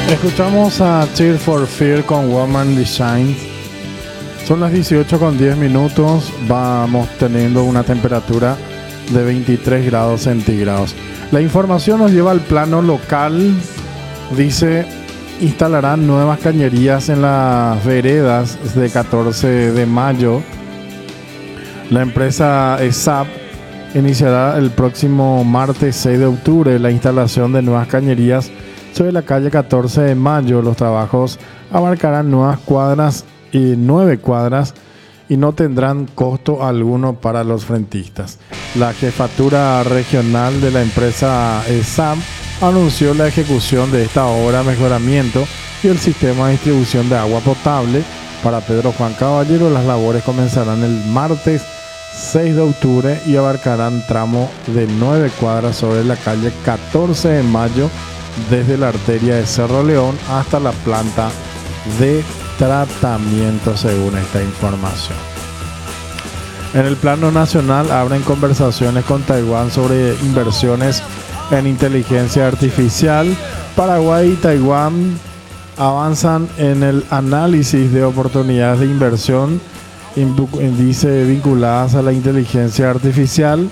Escuchamos a Tear for Fear con Woman Design. Son las 18:10. Vamos teniendo una temperatura de 23 grados centígrados. La información nos lleva al plano local. Dice, instalarán nuevas cañerías en las veredas de 14 de mayo. La empresa ESAP iniciará el próximo martes 6 de octubre la instalación de nuevas cañerías sobre la calle 14 de mayo. Los trabajos abarcarán nuevas cuadras y 9 cuadras y no tendrán costo alguno para los frentistas. La jefatura regional de la empresa ESAP anunció la ejecución de esta obra de mejoramiento y el sistema de distribución de agua potable para Pedro Juan Caballero. Las labores comenzarán el martes 6 de octubre y abarcarán tramo de 9 cuadras sobre la calle 14 de mayo, desde la arteria de Cerro León hasta la planta de tratamiento, según esta información. En el plano nacional, abren conversaciones con Taiwán sobre inversiones en inteligencia artificial. Paraguay y Taiwán avanzan en el análisis de oportunidades de inversión, dice, vinculadas a la inteligencia artificial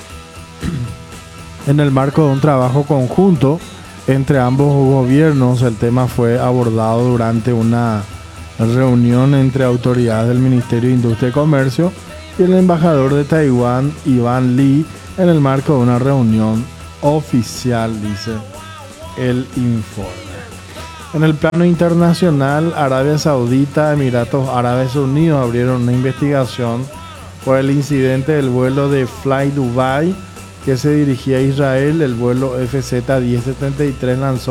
en el marco de un trabajo conjunto entre ambos gobiernos. El tema fue abordado durante una reunión entre autoridades del Ministerio de Industria y Comercio y el embajador de Taiwán, Ivan Lee, en el marco de una reunión oficial, dice el informe. En el plano internacional, Arabia Saudita, Emiratos Árabes Unidos abrieron una investigación por el incidente del vuelo de Fly Dubai que se dirigía a Israel. El vuelo FZ-1073 lanzó